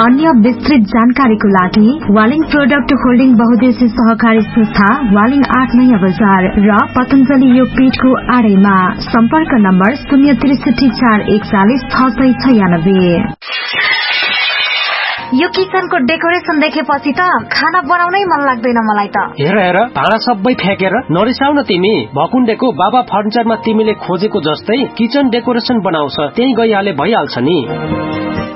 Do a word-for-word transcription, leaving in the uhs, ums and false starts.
अन्य विस्तृत जानकारीको लागि वालिङ प्रोडक्ट होल्डिङ बहुद्देश्य सहकारी संस्था वालिङ आठ नयाँ बजार र पतंजलि योगपीठको आडैमा। सम्पर्क नम्बर शून्य त्रिसठी चार एकचालिस छ सय छयानब्बे। यो किचनको डेकोरेसन देखेपछि त खाना बनाउनै मन लाग्दैन मलाई त। हेर हेर भाँडा सबै फ्याँकेर नरिसाउ न तिमी। भकुण्डेको बाबा फर्निचरमा तिमीले खोजेको जस्तै किचन डेकोरेसन बनाउँछ, त्यही गइहाले भइहाल्छ नि।